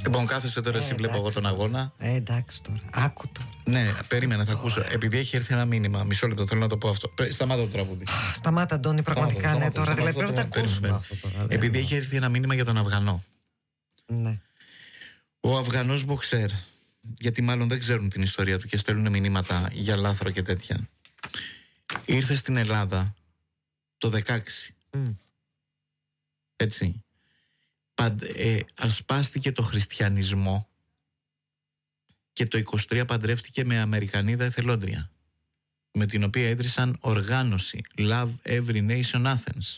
Λοιπόν, κάθεσαι τώρα, εσύ βλέπω εγώ τον αγώνα. Εντάξει τώρα, άκου τώρα. Ναι, περίμενα, θα ακούσω. Επειδή έχει έρθει ένα μήνυμα, μισό λεπτό, θέλω να το πω αυτό. Σταμάτα το τραγούδι. Σταμάτα, Αντώνη, πραγματικά, ναι, τώρα δηλαδή πρέπει να τα ακούσουμε αυτό τώρα. Επειδή έχει έρθει ένα μήνυμα για τον Αφγανό. Ναι. Ο Αφγανός μποξέρ, γιατί μάλλον δεν ξέρουν την ιστορία του και στέλνουν μηνύματα για λάθρο και τέτοια. Ήρθε στην Ελλάδα το 16. Έτσι. Ασπάστηκε το χριστιανισμό και το 23 παντρεύτηκε με Αμερικανίδα εθελόντρια, με την οποία ίδρυσαν οργάνωση Love Every Nation Athens.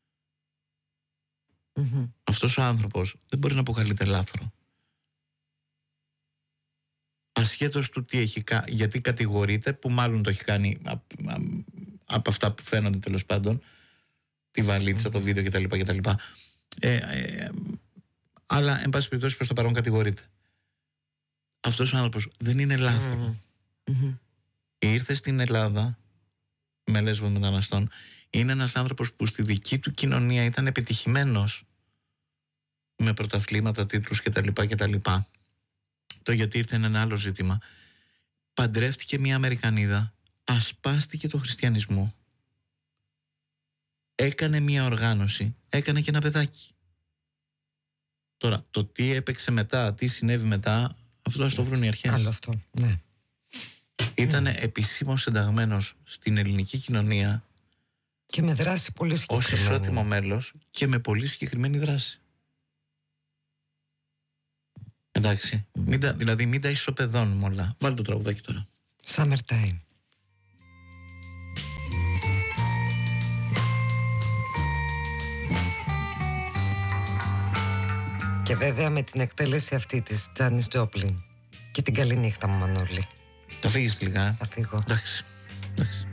Αυτός ο άνθρωπος δεν μπορεί να αποκαλείται λάθρο. Ασχέτως του τι έχει κάνει, γιατί κατηγορείται, που μάλλον το έχει κάνει από αυτά που φαίνονται τέλος πάντων, τη βαλίτσα, το βίντεο κτλ. Αλλά εν πάση περιπτώσει προς το παρόν κατηγορείται. Αυτός ο άνθρωπος δεν είναι λάθρο. Ήρθε στην Ελλάδα με λέσβο μεταναστών. Είναι ένας άνθρωπος που στη δική του κοινωνία ήταν επιτυχημένος με πρωταθλήματα, τίτλους κτλ. Το γιατί ήρθε είναι ένα άλλο ζήτημα. Παντρεύτηκε μια Αμερικανίδα, ασπάστηκε το χριστιανισμό, έκανε μια οργάνωση, έκανε και ένα παιδάκι. Τώρα, το τι έπαιξε μετά, τι συνέβη μετά, αυτό ας το βρουν οι αρχές. Άλλο αυτό, ναι. Ήταν επισήμως ενταγμένος στην ελληνική κοινωνία και με δράση πολύ συγκεκριμένη. Ως ισότιμο μέλος και με πολύ συγκεκριμένη δράση. Εντάξει. Δηλαδή μην τα ισοπεδώνουμε όλα. Βάλτε το τραγουδάκι τώρα. Summertime. Και βέβαια με την εκτέλεση αυτή της Τζάνις Τζόπλιν. Και την καλή νύχτα μου, Μανώλη. Θα φύγεις λίγα. Θα φύγω. Εντάξει.